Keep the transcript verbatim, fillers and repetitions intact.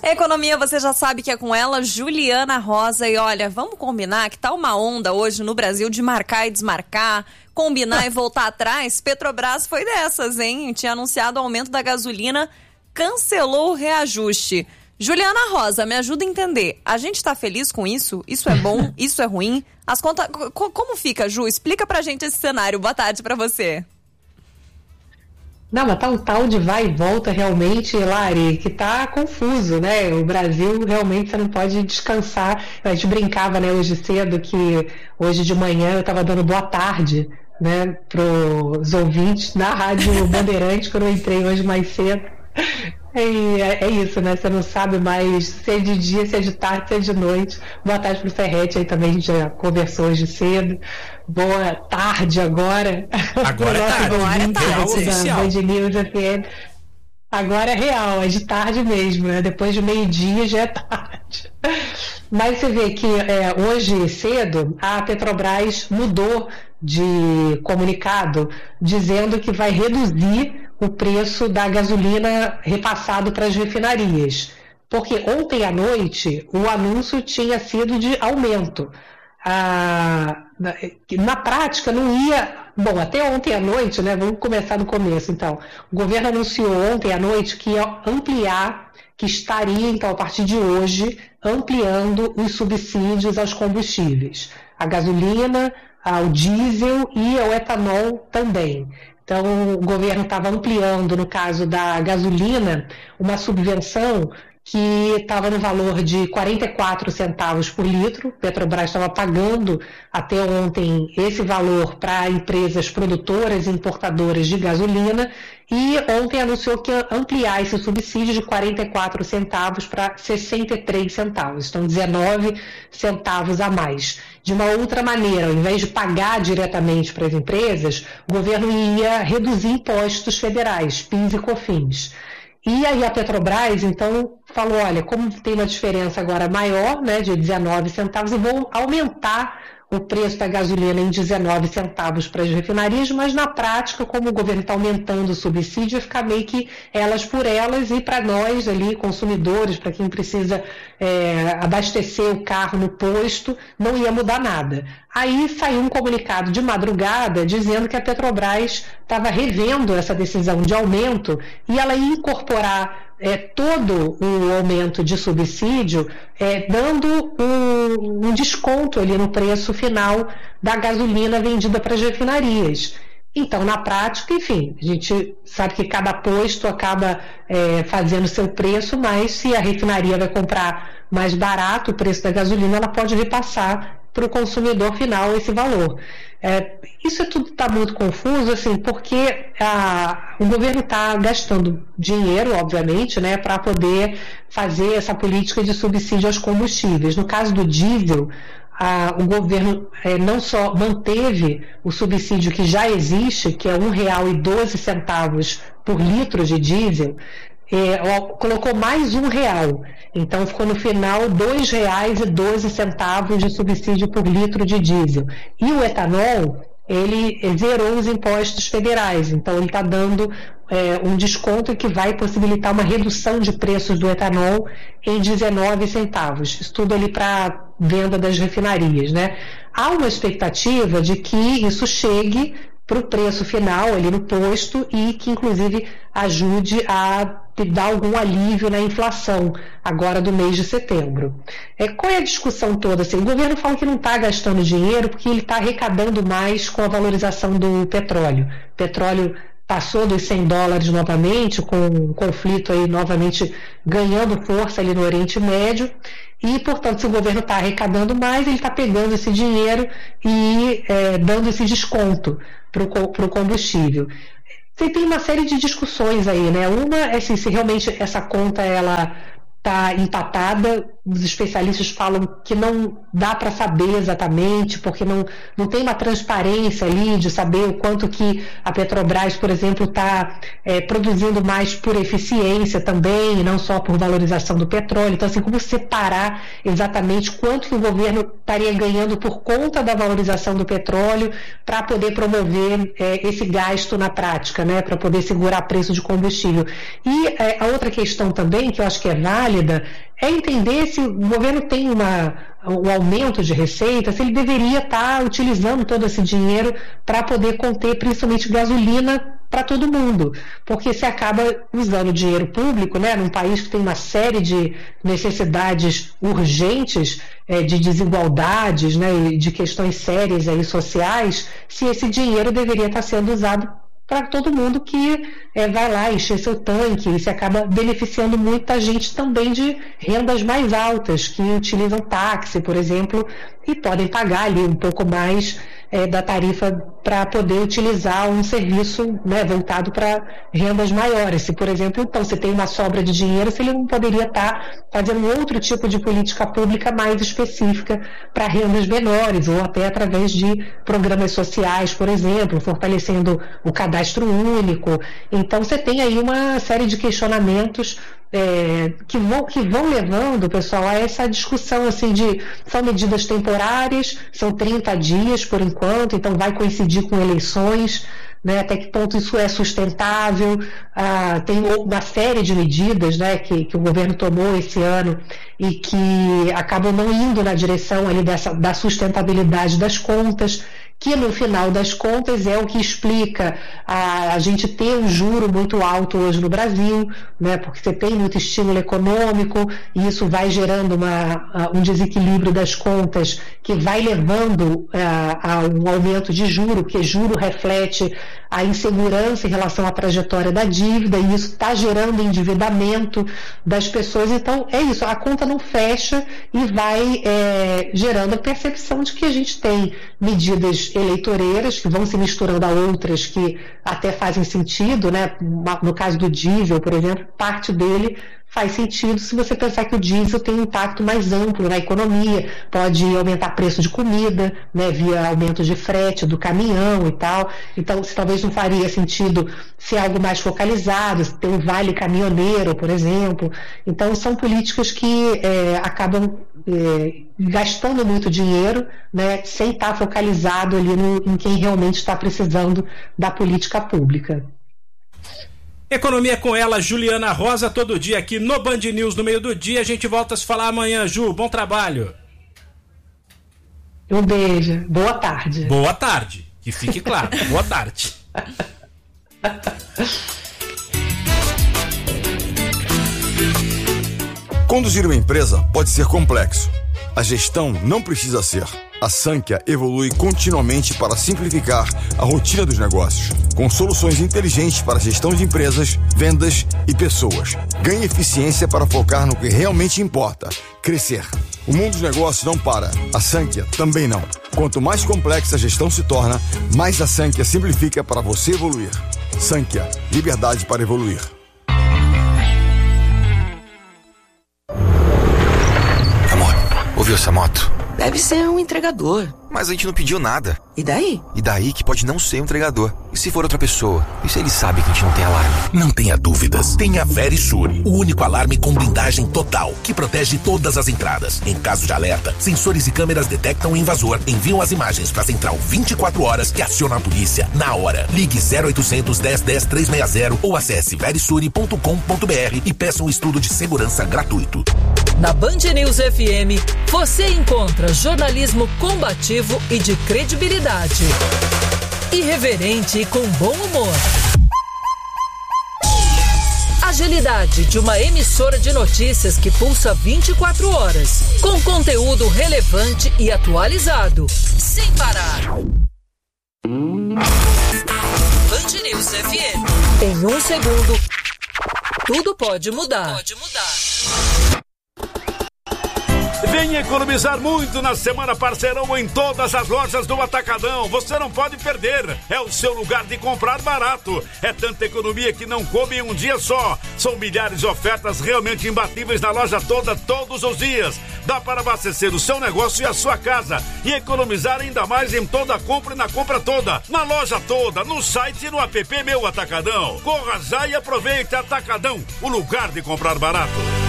Economia, você já sabe que é com ela, Juliana Rosa. E olha, vamos combinar que tá uma onda hoje no Brasil de marcar e desmarcar, combinar e voltar atrás. Petrobras foi dessas, hein? Tinha anunciado o aumento da gasolina, cancelou o reajuste. Juliana Rosa, me ajuda a entender. A gente tá feliz com isso? Isso é bom? Isso é ruim? As contas... Como fica, Ju? Explica pra gente esse cenário. Boa tarde pra você. Não, mas tá um tal de vai e volta realmente, Lari, que tá confuso, né? O Brasil realmente você não pode descansar. A gente brincava, né, hoje cedo, que hoje de manhã eu tava dando boa tarde, né, pros ouvintes na Rádio Bandeirante, quando eu entrei hoje mais cedo. E é, é isso, né? Você não sabe mais se é de dia, se é de tarde, se é de noite. Boa tarde pro Ferretti, aí também a gente já conversou hoje cedo. Boa tarde agora. Agora é tarde, agora é tarde. Oficial. Band News F M. Agora é real, é de tarde mesmo, né? Depois de meio-dia já é tarde. Mas você vê que é, hoje cedo a Petrobras mudou de comunicado dizendo que vai reduzir o preço da gasolina repassado para as refinarias. Porque ontem à noite o anúncio tinha sido de aumento. Ah, na prática não ia... Bom, até ontem à noite, né? Vamos começar do começo, então. O governo anunciou ontem à noite que ia ampliar, que estaria, então, a partir de hoje, ampliando os subsídios aos combustíveis. A gasolina, ao diesel e ao etanol também. Então, o governo estava ampliando, no caso da gasolina, uma subvenção que estava no valor de quarenta e quatro centavos por litro. Petrobras estava pagando até ontem esse valor para empresas produtoras e importadoras de gasolina e ontem anunciou que ia ampliar esse subsídio de quarenta e quatro centavos para sessenta e três centavos, então dezenove centavos a mais. De uma outra maneira, ao invés de pagar diretamente para as empresas, o governo ia reduzir impostos federais, PIS e COFINS. E aí a Petrobras, então, falou, olha, como tem uma diferença agora maior, né, de dezenove centavos, eu vou aumentar o preço da gasolina em dezenove centavos para as refinarias, mas na prática, como o governo está aumentando o subsídio, vai ficar meio que elas por elas e para nós ali, consumidores, para quem precisa é, abastecer o carro no posto, não ia mudar nada. Aí saiu um comunicado de madrugada dizendo que a Petrobras estava revendo essa decisão de aumento e ela ia incorporar É, todo o aumento de subsídio, é, dando um, um desconto ali no preço final da gasolina vendida para as refinarias. Então, na prática, enfim, a gente sabe que cada posto acaba é, fazendo seu preço, mas se a refinaria vai comprar mais barato o preço da gasolina, ela pode repassar para o consumidor final esse valor. É, isso tudo está muito confuso, assim, porque a, o governo está gastando dinheiro, obviamente, né, para poder fazer essa política de subsídio aos combustíveis. No caso do diesel, a, o governo é, não só manteve o subsídio que já existe, que é um real e doze centavos por litro de diesel, É, colocou mais um real, então ficou no final dois reais e doze centavos de subsídio por litro de diesel. E o etanol, ele zerou os impostos federais, então ele está dando é, um desconto que vai possibilitar uma redução de preços do etanol em dezenove centavos. Isso tudo ali para venda das refinarias, né? Há uma expectativa de que isso chegue para o preço final ali no posto e que inclusive ajude a dar algum alívio na inflação agora do mês de setembro. É, qual é a discussão toda? Assim, o governo fala que não está gastando dinheiro porque ele está arrecadando mais com a valorização do petróleo. O petróleo passou dos cem dólares novamente, com um conflito aí novamente ganhando força ali no Oriente Médio, e, portanto, se o governo está arrecadando mais, ele está pegando esse dinheiro e é, dando esse desconto para o combustível. Você tem uma série de discussões aí, né? Uma é assim, se realmente essa conta ela está empatada, os especialistas falam que não dá para saber exatamente, porque não, não tem uma transparência ali de saber o quanto que a Petrobras, por exemplo, está é, produzindo mais por eficiência também, e não só por valorização do petróleo. Então, assim, como separar exatamente quanto que o governo estaria ganhando por conta da valorização do petróleo para poder promover é, esse gasto na prática, né, para poder segurar preço de combustível. E é, a outra questão também, que eu acho que é válida, é entender se o governo tem uma, um aumento de receita, se ele deveria estar utilizando todo esse dinheiro para poder conter principalmente gasolina para todo mundo, porque se acaba usando dinheiro público, né, num país que tem uma série de necessidades urgentes, é, de desigualdades, né, e de questões sérias aí sociais, se esse dinheiro deveria estar sendo usado para todo mundo que é, vai lá encher seu tanque, e se acaba beneficiando muita gente também de rendas mais altas, que utilizam táxi, por exemplo, e podem pagar ali um pouco mais é, da tarifa para poder utilizar um serviço, né, voltado para rendas maiores. Se, por exemplo, então, se tem uma sobra de dinheiro, se ele não poderia estar fazendo outro tipo de política pública mais específica para rendas menores, ou até através de programas sociais, por exemplo, fortalecendo o cadastro único. Então, você tem aí uma série de questionamentos É, que, vão, que vão levando, pessoal, a essa discussão assim de são medidas temporárias, são trinta dias por enquanto, então vai coincidir com eleições, né, até que ponto isso é sustentável. Ah, tem uma série de medidas, né, que, que o governo tomou esse ano e que acabam não indo na direção ali dessa, da sustentabilidade das contas, que no final das contas é o que explica a, a gente ter um juro muito alto hoje no Brasil, né, porque você tem muito estímulo econômico e isso vai gerando uma, um desequilíbrio das contas que vai levando a, a um aumento de juro, porque juro reflete a insegurança em relação à trajetória da dívida, e isso está gerando endividamento das pessoas. Então é isso, a conta não fecha e vai é, gerando a percepção de que a gente tem medidas eleitoreiras que vão se misturando a outras que até fazem sentido, né? No caso do diesel, por exemplo, parte dele faz sentido se você pensar que o diesel tem um impacto mais amplo na economia, pode aumentar preço de comida, né, via aumento de frete do caminhão e tal. Então, se talvez não faria sentido ser algo mais focalizado, ter um vale caminhoneiro, por exemplo. Então, são políticas que é, acabam é, gastando muito dinheiro, né, sem estar focalizado ali no, em quem realmente está precisando da política pública. Economia com ela, Juliana Rosa, todo dia aqui no Band News, no meio do dia. A gente volta a se falar amanhã, Ju. Bom trabalho. Um beijo. Boa tarde. Boa tarde. Que fique claro. Boa tarde. Conduzir uma empresa pode ser complexo. A gestão não precisa ser. A Sankhya evolui continuamente para simplificar a rotina dos negócios, com soluções inteligentes para gestão de empresas, vendas e pessoas. Ganhe eficiência para focar no que realmente importa, crescer. O mundo dos negócios não para, a Sankhya também não. Quanto mais complexa a gestão se torna, mais a Sankhya simplifica para você evoluir. Sankhya, liberdade para evoluir. Amor, ouviu essa moto? Deve ser um entregador. Mas a gente não pediu nada. E daí? E daí que pode não ser um entregador. E se for outra pessoa? E se ele sabe que a gente não tem alarme? Não tenha dúvidas. Tenha a Verisure, o único alarme com blindagem total, que protege todas as entradas. Em caso de alerta, sensores e câmeras detectam o invasor, enviam as imagens para a central vinte e quatro horas e acionam a polícia na hora. Ligue zero oitocentos, dez, dez, trezentos e sessenta ou acesse verisure ponto com ponto br e peça um estudo de segurança gratuito. Na Band News F M, você encontra jornalismo combativo e de credibilidade. Irreverente e com bom humor. Agilidade de uma emissora de notícias que pulsa vinte e quatro horas, com conteúdo relevante e atualizado, sem parar. Band News F M. Em um segundo, tudo pode mudar. Pode mudar. Venha economizar muito na Semana Parceirão em todas as lojas do Atacadão. Você não pode perder. É o seu lugar de comprar barato. É tanta economia que não come em um dia só. São milhares de ofertas realmente imbatíveis na loja toda, todos os dias. Dá para abastecer o seu negócio e a sua casa. E economizar ainda mais em toda a compra e na compra toda. Na loja toda, no site e no app Meu Atacadão. Corra já e aproveite. Atacadão, o lugar de comprar barato.